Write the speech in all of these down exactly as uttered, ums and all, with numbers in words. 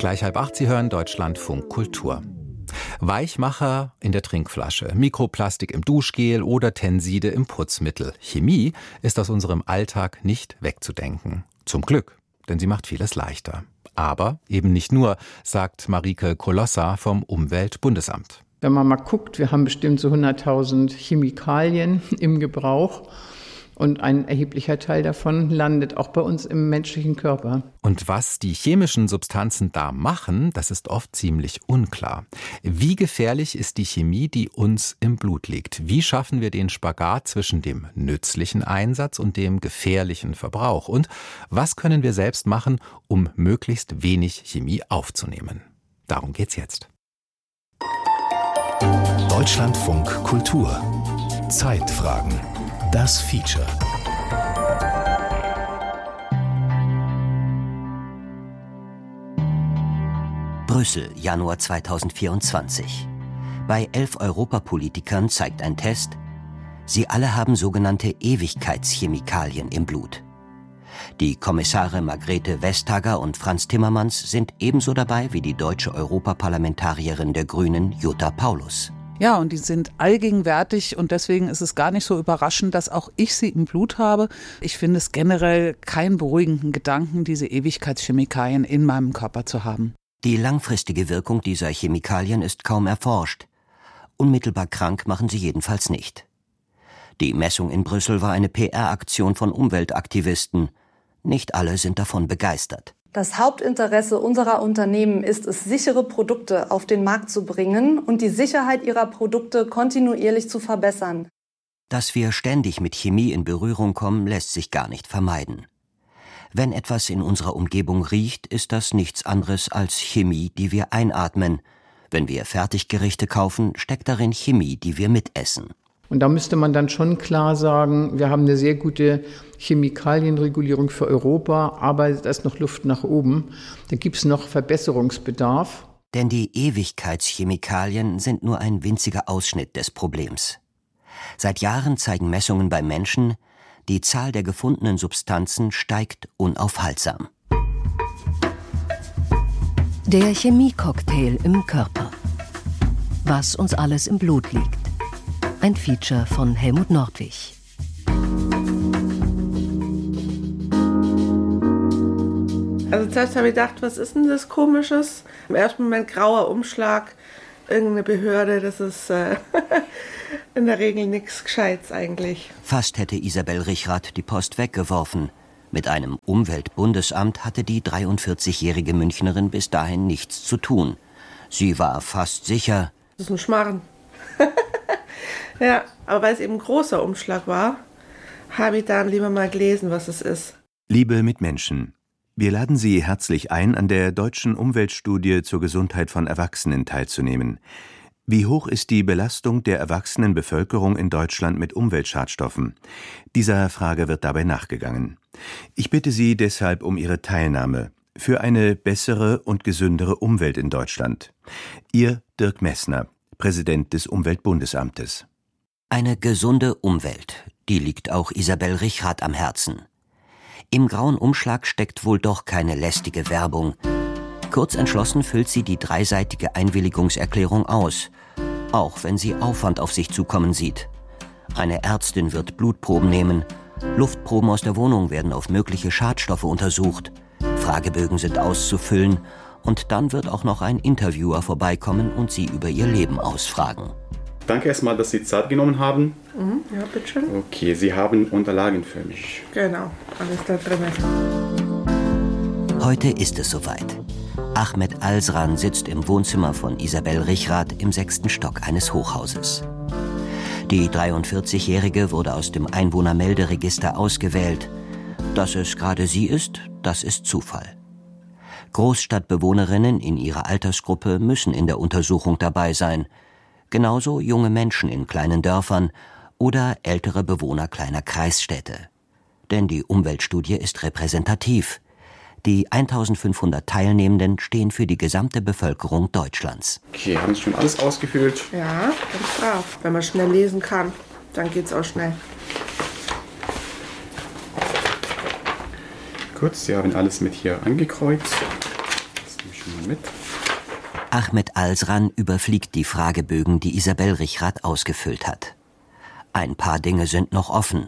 Gleich halb acht, Sie hören Deutschlandfunk Kultur. Weichmacher in der Trinkflasche, Mikroplastik im Duschgel oder Tenside im Putzmittel. Chemie ist aus unserem Alltag nicht wegzudenken. Zum Glück, denn sie macht vieles leichter. Aber eben nicht nur, sagt Marike Kolossa vom Umweltbundesamt. Wenn man mal guckt, wir haben bestimmt so hunderttausend Chemikalien im Gebrauch. Und ein erheblicher Teil davon landet auch bei uns im menschlichen Körper. Und was die chemischen Substanzen da machen, das ist oft ziemlich unklar. Wie gefährlich ist die Chemie, die uns im Blut liegt? Wie schaffen wir den Spagat zwischen dem nützlichen Einsatz und dem gefährlichen Verbrauch? Und was können wir selbst machen, um möglichst wenig Chemie aufzunehmen? Darum geht's jetzt. Deutschlandfunk Kultur. Zeitfragen. Das Feature. Brüssel, Januar zweitausendvierundzwanzig. Bei elf Europapolitikern zeigt ein Test, sie alle haben sogenannte Ewigkeitschemikalien im Blut. Die Kommissare Margrethe Vestager und Frans Timmermans sind ebenso dabei wie die deutsche Europaparlamentarierin der Grünen Jutta Paulus. Ja, und die sind allgegenwärtig und deswegen ist es gar nicht so überraschend, dass auch ich sie im Blut habe. Ich finde es generell keinen beruhigenden Gedanken, diese Ewigkeitschemikalien in meinem Körper zu haben. Die langfristige Wirkung dieser Chemikalien ist kaum erforscht. Unmittelbar krank machen sie jedenfalls nicht. Die Messung in Brüssel war eine P R-Aktion von Umweltaktivisten. Nicht alle sind davon begeistert. Das Hauptinteresse unserer Unternehmen ist es, sichere Produkte auf den Markt zu bringen und die Sicherheit ihrer Produkte kontinuierlich zu verbessern. Dass wir ständig mit Chemie in Berührung kommen, lässt sich gar nicht vermeiden. Wenn etwas in unserer Umgebung riecht, ist das nichts anderes als Chemie, die wir einatmen. Wenn wir Fertiggerichte kaufen, steckt darin Chemie, die wir mitessen. Und da müsste man dann schon klar sagen, wir haben eine sehr gute Chemikalienregulierung für Europa, aber da ist noch Luft nach oben. Da gibt es noch Verbesserungsbedarf. Denn die Ewigkeitschemikalien sind nur ein winziger Ausschnitt des Problems. Seit Jahren zeigen Messungen bei Menschen, die Zahl der gefundenen Substanzen steigt unaufhaltsam. Der Chemiecocktail im Körper. Was uns alles im Blut liegt. Ein Feature von Helmut Nordwig. Also zuerst habe ich gedacht, was ist denn das Komisches? Im ersten Moment grauer Umschlag, irgendeine Behörde, das ist äh, in der Regel nichts Gescheites eigentlich. Fast hätte Isabel Richrath die Post weggeworfen. Mit einem Umweltbundesamt hatte die dreiundvierzigjährige Münchnerin bis dahin nichts zu tun. Sie war fast sicher, das ist ein Schmarrn. Ja, aber weil es eben ein großer Umschlag war, habe ich dann lieber mal gelesen, was es ist. Liebe Mitmenschen, wir laden Sie herzlich ein, an der deutschen Umweltstudie zur Gesundheit von Erwachsenen teilzunehmen. Wie hoch ist die Belastung der erwachsenen Bevölkerung in Deutschland mit Umweltschadstoffen? Dieser Frage wird dabei nachgegangen. Ich bitte Sie deshalb um Ihre Teilnahme für eine bessere und gesündere Umwelt in Deutschland. Ihr Dirk Messner, Präsident des Umweltbundesamtes. Eine gesunde Umwelt, die liegt auch Isabel Richrath am Herzen. Im grauen Umschlag steckt wohl doch keine lästige Werbung. Kurz entschlossen füllt sie die dreiseitige Einwilligungserklärung aus, auch wenn sie Aufwand auf sich zukommen sieht. Eine Ärztin wird Blutproben nehmen, Luftproben aus der Wohnung werden auf mögliche Schadstoffe untersucht, Fragebögen sind auszufüllen und dann wird auch noch ein Interviewer vorbeikommen und sie über ihr Leben ausfragen. Danke erstmal, dass Sie Zeit genommen haben. Mhm, ja, bitteschön. Okay, Sie haben Unterlagen für mich. Genau, alles da drin. Heute ist es soweit. Ahmed Alsran sitzt im Wohnzimmer von Isabel Richrath im sechsten Stock eines Hochhauses. Die dreiundvierzigjährige wurde aus dem Einwohnermelderegister ausgewählt. Dass es gerade sie ist, das ist Zufall. Großstadtbewohnerinnen in ihrer Altersgruppe müssen in der Untersuchung dabei sein. Genauso junge Menschen in kleinen Dörfern oder ältere Bewohner kleiner Kreisstädte. Denn die Umweltstudie ist repräsentativ. Die eintausendfünfhundert Teilnehmenden stehen für die gesamte Bevölkerung Deutschlands. Okay, haben Sie schon alles ausgefüllt? Ja, ganz brav. Wenn man schnell lesen kann, dann geht's auch schnell. Gut, Sie haben alles mit hier angekreuzt. Lass mich schon mal mit. Ahmed Alsran überfliegt die Fragebögen, die Isabel Richrath ausgefüllt hat. Ein paar Dinge sind noch offen.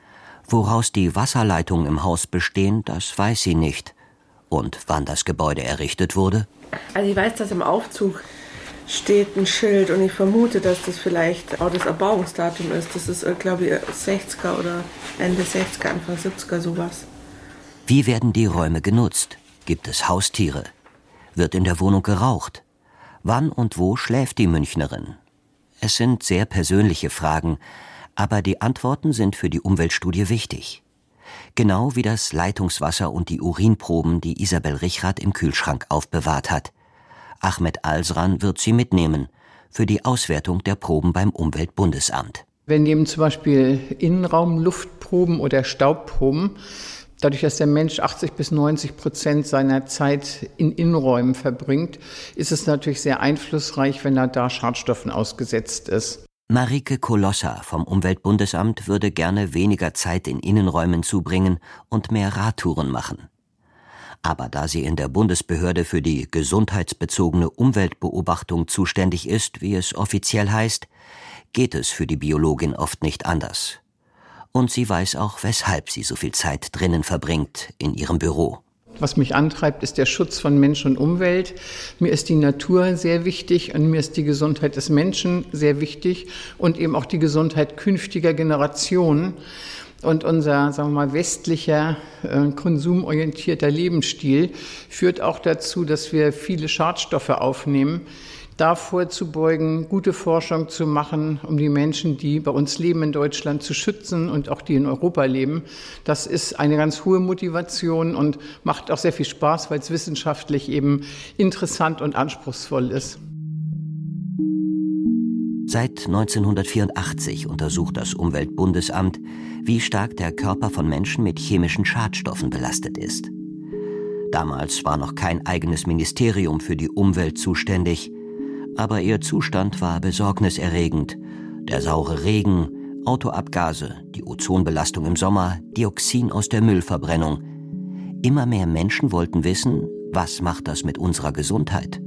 Woraus die Wasserleitungen im Haus bestehen, das weiß sie nicht. Und wann das Gebäude errichtet wurde? Also ich weiß, dass im Aufzug steht ein Schild und ich vermute, dass das vielleicht auch das Erbauungsdatum ist. Das ist, glaube ich, sechziger oder Ende sechziger, Anfang siebziger, sowas. Wie werden die Räume genutzt? Gibt es Haustiere? Wird in der Wohnung geraucht? Wann und wo schläft die Münchnerin? Es sind sehr persönliche Fragen, aber die Antworten sind für die Umweltstudie wichtig. Genau wie das Leitungswasser und die Urinproben, die Isabel Richrath im Kühlschrank aufbewahrt hat. Ahmed Alsran wird sie mitnehmen für die Auswertung der Proben beim Umweltbundesamt. Wir nehmen zum Beispiel Innenraumluftproben oder Staubproben. Dadurch, dass der Mensch achtzig bis neunzig Prozent seiner Zeit in Innenräumen verbringt, ist es natürlich sehr einflussreich, wenn er da Schadstoffen ausgesetzt ist. Marike Kolossa vom Umweltbundesamt würde gerne weniger Zeit in Innenräumen zubringen und mehr Radtouren machen. Aber da sie in der Bundesbehörde für die gesundheitsbezogene Umweltbeobachtung zuständig ist, wie es offiziell heißt, geht es für die Biologin oft nicht anders. Und sie weiß auch, weshalb sie so viel Zeit drinnen verbringt in ihrem Büro. Was mich antreibt, ist der Schutz von Mensch und Umwelt. Mir ist die Natur sehr wichtig und mir ist die Gesundheit des Menschen sehr wichtig und eben auch die Gesundheit künftiger Generationen. Und unser, sagen wir mal, westlicher, äh, konsumorientierter Lebensstil führt auch dazu, dass wir viele Schadstoffe aufnehmen. Davor zu beugen, gute Forschung zu machen, um die Menschen, die bei uns leben in Deutschland, zu schützen und auch die in Europa leben. Das ist eine ganz hohe Motivation und macht auch sehr viel Spaß, weil es wissenschaftlich eben interessant und anspruchsvoll ist. Seit neunzehnhundertvierundachtzig untersucht das Umweltbundesamt, wie stark der Körper von Menschen mit chemischen Schadstoffen belastet ist. Damals war noch kein eigenes Ministerium für die Umwelt zuständig, aber ihr Zustand war besorgniserregend. Der saure Regen, Autoabgase, die Ozonbelastung im Sommer, Dioxin aus der Müllverbrennung. Immer mehr Menschen wollten wissen, was macht das mit unserer Gesundheit?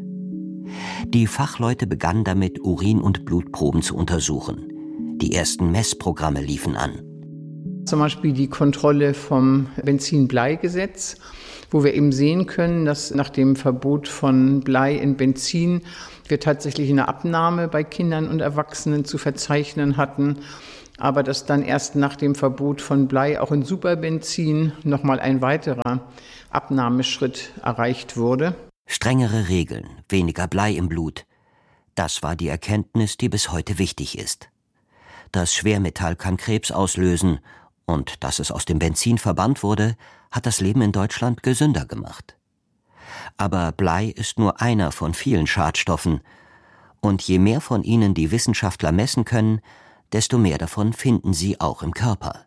Die Fachleute begannen damit, Urin- und Blutproben zu untersuchen. Die ersten Messprogramme liefen an. Zum Beispiel die Kontrolle vom Benzin-Blei-Gesetz, wo wir eben sehen können, dass nach dem Verbot von Blei in Benzin wir tatsächlich eine Abnahme bei Kindern und Erwachsenen zu verzeichnen hatten, aber dass dann erst nach dem Verbot von Blei auch in Superbenzin nochmal ein weiterer Abnahmeschritt erreicht wurde. Strengere Regeln, weniger Blei im Blut. Das war die Erkenntnis, die bis heute wichtig ist. Das Schwermetall kann Krebs auslösen und dass es aus dem Benzin verbannt wurde, hat das Leben in Deutschland gesünder gemacht. Aber Blei ist nur einer von vielen Schadstoffen. Und je mehr von ihnen die Wissenschaftler messen können, desto mehr davon finden sie auch im Körper.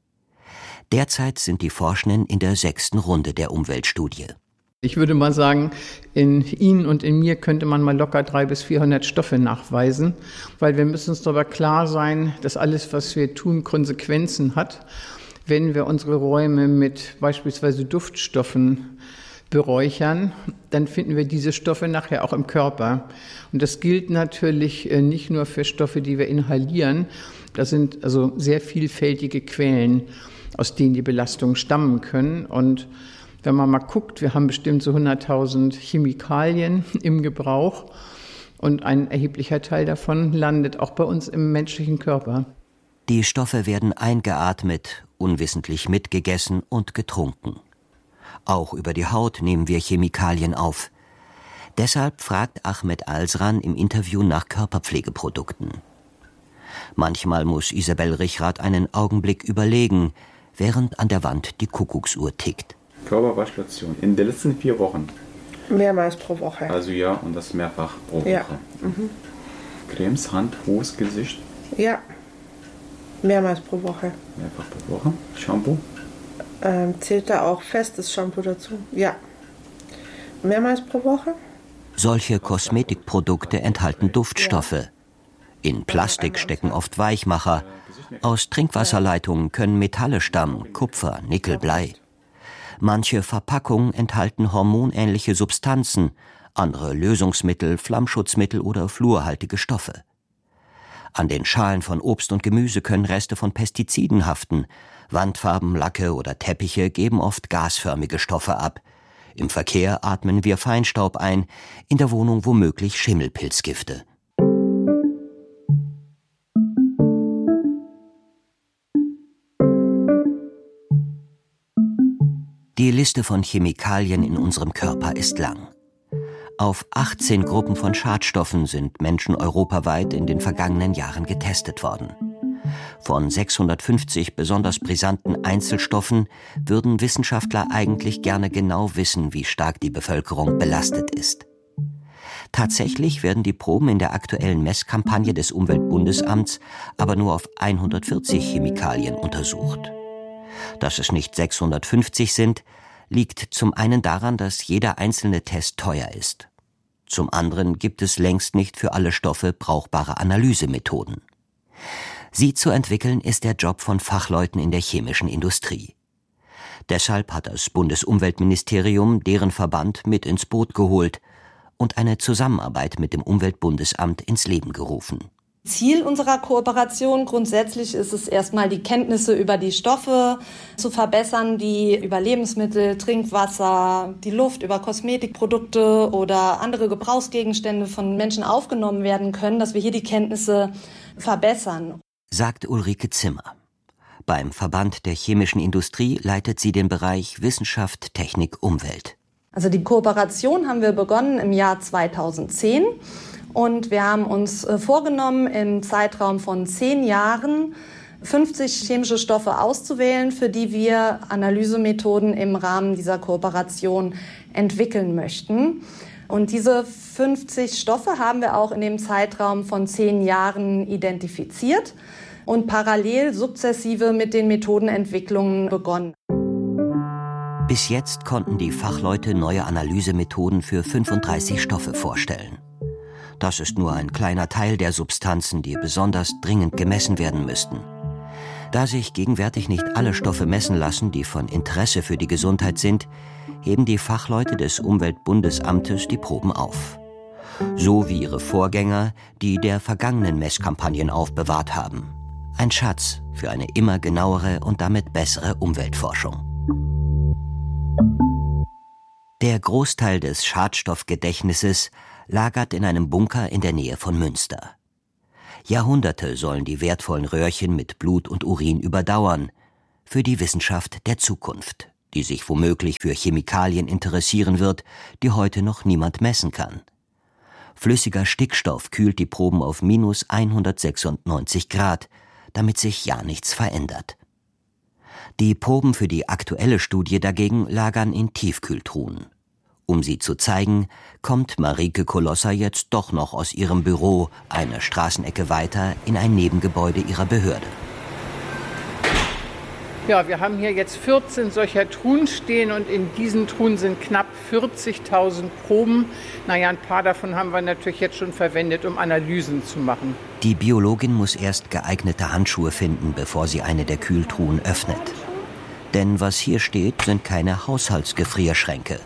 Derzeit sind die Forschenden in der sechsten Runde der Umweltstudie. Ich würde mal sagen, in Ihnen und in mir könnte man mal locker dreihundert bis vierhundert Stoffe nachweisen, weil wir müssen uns darüber klar sein, dass alles, was wir tun, Konsequenzen hat. Wenn wir unsere Räume mit beispielsweise Duftstoffen beräuchern, dann finden wir diese Stoffe nachher auch im Körper. Und das gilt natürlich nicht nur für Stoffe, die wir inhalieren. Das sind also sehr vielfältige Quellen, aus denen die Belastungen stammen können. Und wenn man mal guckt, wir haben bestimmt so hunderttausend Chemikalien im Gebrauch und ein erheblicher Teil davon landet auch bei uns im menschlichen Körper. Die Stoffe werden eingeatmet, unwissentlich mitgegessen und getrunken. Auch über die Haut nehmen wir Chemikalien auf. Deshalb fragt Ahmed Alsran im Interview nach Körperpflegeprodukten. Manchmal muss Isabel Richrath einen Augenblick überlegen, während an der Wand die Kuckucksuhr tickt. Körperwaschlotion in den letzten vier Wochen. Mehrmals pro Woche. Also ja, und das mehrfach pro Woche. Ja. Mhm. Cremes, Hand, Fuß, Gesicht. Ja, mehrmals pro Woche. Mehrfach pro Woche. Shampoo. Ähm, zählt da auch festes Shampoo dazu? Ja. Mehrmals pro Woche. Solche Kosmetikprodukte enthalten Duftstoffe. In Plastik stecken oft Weichmacher. Aus Trinkwasserleitungen können Metalle stammen, Kupfer, Nickel, Blei. Manche Verpackungen enthalten hormonähnliche Substanzen, andere Lösungsmittel, Flammschutzmittel oder fluorhaltige Stoffe. An den Schalen von Obst und Gemüse können Reste von Pestiziden haften. Wandfarben, Lacke oder Teppiche geben oft gasförmige Stoffe ab. Im Verkehr atmen wir Feinstaub ein, in der Wohnung womöglich Schimmelpilzgifte. Die Liste von Chemikalien in unserem Körper ist lang. Auf achtzehn Gruppen von Schadstoffen sind Menschen europaweit in den vergangenen Jahren getestet worden. Von sechshundertfünfzig besonders brisanten Einzelstoffen würden Wissenschaftler eigentlich gerne genau wissen, wie stark die Bevölkerung belastet ist. Tatsächlich werden die Proben in der aktuellen Messkampagne des Umweltbundesamts aber nur auf hundertvierzig Chemikalien untersucht. Dass es nicht sechshundertfünfzig sind, liegt zum einen daran, dass jeder einzelne Test teuer ist. Zum anderen gibt es längst nicht für alle Stoffe brauchbare Analysemethoden. Sie zu entwickeln, ist der Job von Fachleuten in der chemischen Industrie. Deshalb hat das Bundesumweltministerium deren Verband mit ins Boot geholt und eine Zusammenarbeit mit dem Umweltbundesamt ins Leben gerufen. Ziel unserer Kooperation grundsätzlich ist es erstmal, die Kenntnisse über die Stoffe zu verbessern, die über Lebensmittel, Trinkwasser, die Luft, über Kosmetikprodukte oder andere Gebrauchsgegenstände von Menschen aufgenommen werden können, dass wir hier die Kenntnisse verbessern. Sagt Ulrike Zimmer. Beim Verband der chemischen Industrie leitet sie den Bereich Wissenschaft, Technik, Umwelt. Also die Kooperation haben wir begonnen im Jahr zweitausendzehn. Und wir haben uns vorgenommen, im Zeitraum von zehn Jahren fünfzig chemische Stoffe auszuwählen, für die wir Analysemethoden im Rahmen dieser Kooperation entwickeln möchten. Und diese fünfzig Stoffe haben wir auch in dem Zeitraum von zehn Jahren identifiziert und parallel sukzessive mit den Methodenentwicklungen begonnen. Bis jetzt konnten die Fachleute neue Analysemethoden für fünfunddreißig Stoffe vorstellen. Das ist nur ein kleiner Teil der Substanzen, die besonders dringend gemessen werden müssten. Da sich gegenwärtig nicht alle Stoffe messen lassen, die von Interesse für die Gesundheit sind, heben die Fachleute des Umweltbundesamtes die Proben auf. So wie ihre Vorgänger, die der vergangenen Messkampagnen aufbewahrt haben. Ein Schatz für eine immer genauere und damit bessere Umweltforschung. Der Großteil des Schadstoffgedächtnisses lagert in einem Bunker in der Nähe von Münster. Jahrhunderte sollen die wertvollen Röhrchen mit Blut und Urin überdauern, für die Wissenschaft der Zukunft, die sich womöglich für Chemikalien interessieren wird, die heute noch niemand messen kann. Flüssiger Stickstoff kühlt die Proben auf minus hundertsechsundneunzig Grad, damit sich ja nichts verändert. Die Proben für die aktuelle Studie dagegen lagern in Tiefkühltruhen. Um sie zu zeigen, kommt Marike Kolosser jetzt doch noch aus ihrem Büro eine Straßenecke weiter in ein Nebengebäude ihrer Behörde. Ja, wir haben hier jetzt vierzehn solcher Truhen stehen und in diesen Truhen sind knapp vierzigtausend Proben. Naja, ein paar davon haben wir natürlich jetzt schon verwendet, um Analysen zu machen. Die Biologin muss erst geeignete Handschuhe finden, bevor sie eine der Kühltruhen öffnet. Denn was hier steht, sind keine Haushaltsgefrierschränke.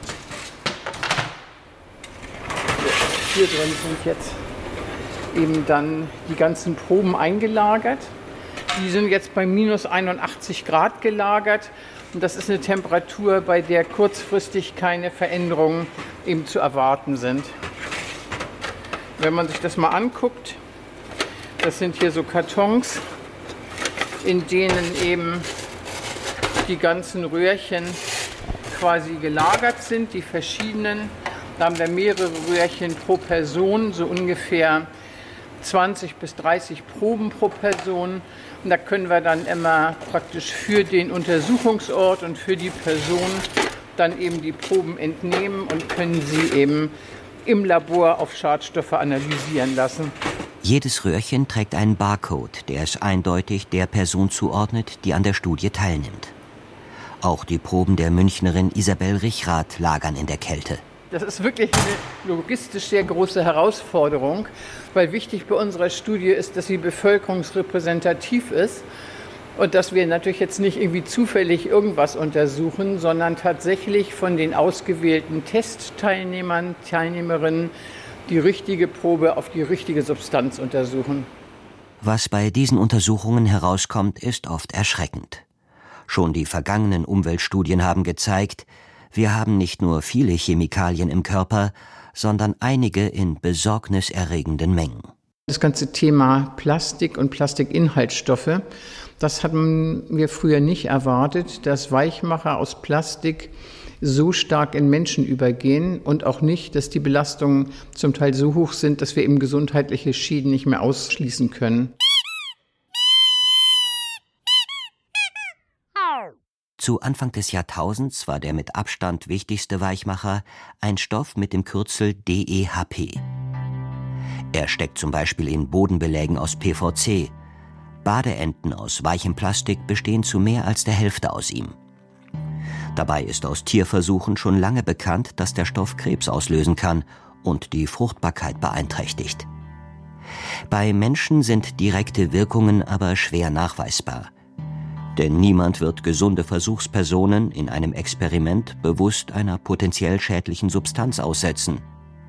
Hier drin sind jetzt eben dann die ganzen Proben eingelagert. Die sind jetzt bei minus einundachtzig Grad gelagert. Und das ist eine Temperatur, bei der kurzfristig keine Veränderungen eben zu erwarten sind. Wenn man sich das mal anguckt, das sind hier so Kartons, in denen eben die ganzen Röhrchen quasi gelagert sind, die verschiedenen. Da haben wir mehrere Röhrchen pro Person, so ungefähr zwanzig bis dreißig Proben pro Person. Und da können wir dann immer praktisch für den Untersuchungsort und für die Person dann eben die Proben entnehmen und können sie eben im Labor auf Schadstoffe analysieren lassen. Jedes Röhrchen trägt einen Barcode, der es eindeutig der Person zuordnet, die an der Studie teilnimmt. Auch die Proben der Münchnerin Isabel Richrath lagern in der Kälte. Das ist wirklich eine logistisch sehr große Herausforderung, weil wichtig bei unserer Studie ist, dass sie bevölkerungsrepräsentativ ist. Und dass wir natürlich jetzt nicht irgendwie zufällig irgendwas untersuchen, sondern tatsächlich von den ausgewählten Testteilnehmern, Teilnehmerinnen die richtige Probe auf die richtige Substanz untersuchen. Was bei diesen Untersuchungen herauskommt, ist oft erschreckend. Schon die vergangenen Umweltstudien haben gezeigt, wir haben nicht nur viele Chemikalien im Körper, sondern einige in besorgniserregenden Mengen. Das ganze Thema Plastik und Plastikinhaltsstoffe, das hatten wir früher nicht erwartet, dass Weichmacher aus Plastik so stark in Menschen übergehen und auch nicht, dass die Belastungen zum Teil so hoch sind, dass wir eben gesundheitliche Schäden nicht mehr ausschließen können. Zu Anfang des Jahrtausends war der mit Abstand wichtigste Weichmacher ein Stoff mit dem Kürzel D E H P. Er steckt zum Beispiel in Bodenbelägen aus P V C. Badeenten aus weichem Plastik bestehen zu mehr als der Hälfte aus ihm. Dabei ist aus Tierversuchen schon lange bekannt, dass der Stoff Krebs auslösen kann und die Fruchtbarkeit beeinträchtigt. Bei Menschen sind direkte Wirkungen aber schwer nachweisbar. Denn niemand wird gesunde Versuchspersonen in einem Experiment bewusst einer potenziell schädlichen Substanz aussetzen.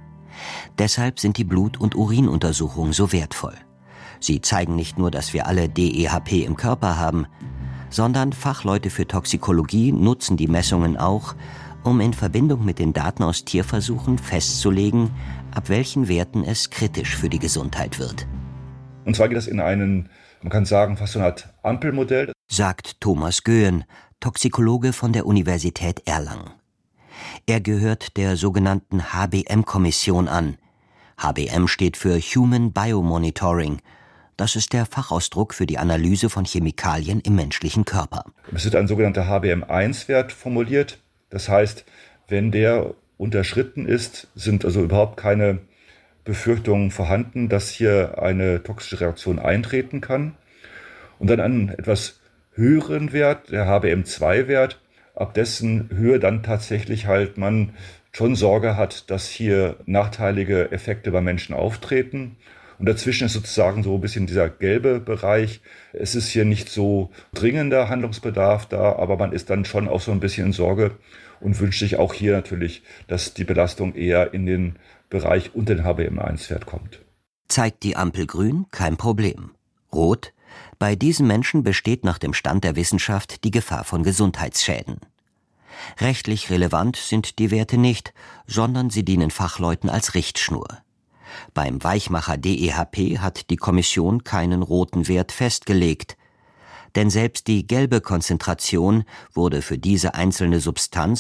Deshalb sind die Blut- und Urinuntersuchungen so wertvoll. Sie zeigen nicht nur, dass wir alle D E H P im Körper haben, sondern Fachleute für Toxikologie nutzen die Messungen auch, um in Verbindung mit den Daten aus Tierversuchen festzulegen, ab welchen Werten es kritisch für die Gesundheit wird. Und zwar geht das in einen, man kann sagen, fast so eine Art Ampelmodell, sagt Thomas Göhen, Toxikologe von der Universität Erlangen. Er gehört der sogenannten H B M-Kommission an. H B M steht für Human Biomonitoring. Das ist der Fachausdruck für die Analyse von Chemikalien im menschlichen Körper. Es wird ein sogenannter H B M eins Wert formuliert. Das heißt, wenn der unterschritten ist, sind also überhaupt keine Befürchtungen vorhanden, dass hier eine toxische Reaktion eintreten kann. Und dann einen etwas höheren Wert, der H B M zwei Wert, ab dessen Höhe dann tatsächlich halt man schon Sorge hat, dass hier nachteilige Effekte bei Menschen auftreten. Und dazwischen ist sozusagen so ein bisschen dieser gelbe Bereich. Es ist hier nicht so dringender Handlungsbedarf da, aber man ist dann schon auch so ein bisschen in Sorge und wünscht sich auch hier natürlich, dass die Belastung eher in den Bereich unter den H B M eins Wert kommt. Zeigt die Ampel grün, kein Problem. Rot: Bei diesen Menschen besteht nach dem Stand der Wissenschaft die Gefahr von Gesundheitsschäden. Rechtlich relevant sind die Werte nicht, sondern sie dienen Fachleuten als Richtschnur. Beim Weichmacher D E H P hat die Kommission keinen roten Wert festgelegt. Denn selbst die gelbe Konzentration wurde für diese einzelne Substanz